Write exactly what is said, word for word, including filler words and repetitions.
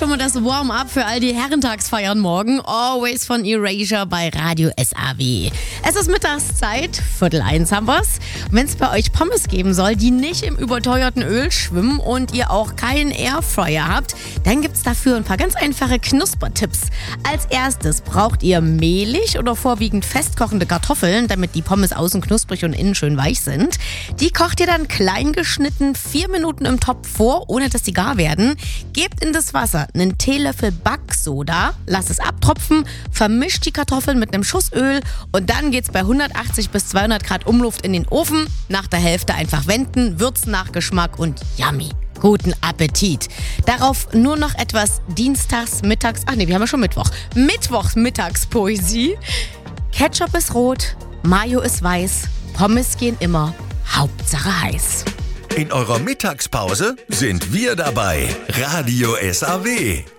schon mal das Warm-up für all die Herrentagsfeiern morgen. Always von Erasure bei Radio S A W. Es ist Mittagszeit, Viertel eins haben wir's. Wenn es bei euch Pommes geben soll, die nicht im überteuerten Öl schwimmen und ihr auch keinen Airfryer habt, dann gibt's dafür ein paar ganz einfache Knuspertipps. Als erstes braucht ihr mehlig oder vorwiegend festkochende Kartoffeln, damit die Pommes außen knusprig und innen schön weich sind. Die kocht ihr dann klein geschnitten vier Minuten im Topf vor, ohne dass sie gar werden. Gebt in das Wasser einen Teelöffel Backsoda, lasst es abtropfen, vermischt die Kartoffeln mit einem Schuss Öl und dann geht's bei hundertachtzig bis zweihundert Grad Umluft in den Ofen. Nach der Hälfte einfach wenden, würzen nach Geschmack und yummy. Guten Appetit. Darauf nur noch etwas Dienstags, Mittags, ach nee, wir haben ja schon Mittwoch. Mittwochs Mittagspoesie. Ketchup ist rot, Mayo ist weiß, Pommes gehen immer, Hauptsache heiß. In eurer Mittagspause sind wir dabei. Radio S A W.